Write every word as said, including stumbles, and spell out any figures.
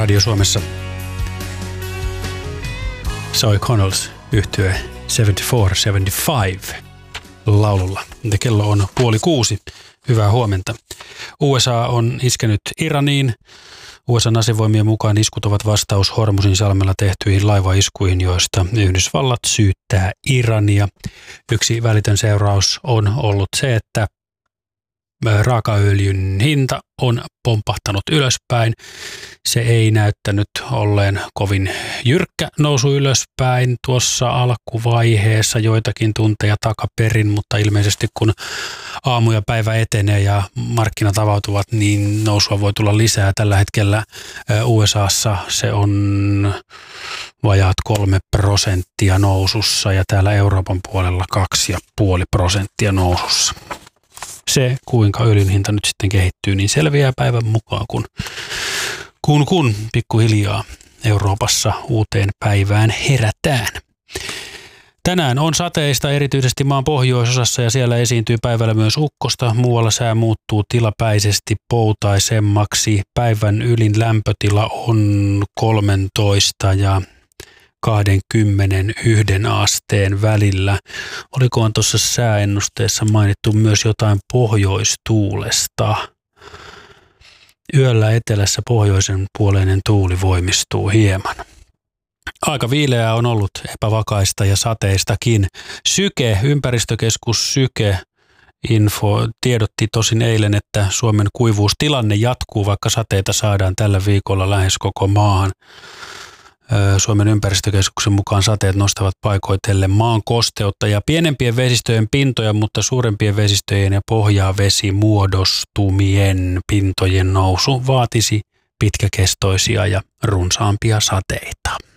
Radio Suomessa soi Connells yhtye seitsemänkymmentäneljä seitsemänkymmentäviisi laululla. Kello on puoli kuusi. Hyvää huomenta. U S A on iskenyt Iraniin. U S A:n asevoimien mukaan iskut ovat vastaus Hormuzin salmella tehtyihin laivaiskuihin, joista Yhdysvallat syyttää Irania. Yksi välitön seuraus on ollut se, että raakaöljyn hinta on pompahtanut ylöspäin. Se ei näyttänyt olleen kovin jyrkkä nousu ylöspäin tuossa alkuvaiheessa joitakin tunteja takaperin, mutta ilmeisesti kun aamu ja päivä etenee ja markkinat avautuvat, niin nousua voi tulla lisää. Tällä hetkellä U S A:ssa se on vajaat kolme prosenttia nousussa ja täällä Euroopan puolella kaksi ja puoli prosenttia nousussa. Se, kuinka öljyn hinta nyt sitten kehittyy, niin selviää päivän mukaan, kun, kun, kun pikkuhiljaa Euroopassa uuteen päivään herätään. Tänään on sateista erityisesti maan pohjoisosassa ja siellä esiintyy päivällä myös ukkosta. Muualla sää muuttuu tilapäisesti poutaisemmaksi. Päivän ylin lämpötila on kolmetoista ja kaksikymmentäyksi asteen välillä. Olikohan tuossa sääennusteessa mainittu myös jotain pohjoistuulesta? Yöllä etelässä pohjoisen puoleinen tuuli voimistuu hieman. Aika viileää on ollut, epävakaista ja sateistakin. Syke, ympäristökeskus Syke Info tiedotti tosin eilen, että Suomen kuivuustilanne jatkuu, vaikka sateita saadaan tällä viikolla lähes koko maahan. Suomen ympäristökeskuksen mukaan sateet nostavat paikoitellen maan kosteutta ja pienempien vesistöjen pintoja, mutta suurempien vesistöjen ja pohjavesimuodostumien pintojen nousu vaatisi pitkäkestoisia ja runsaampia sateita.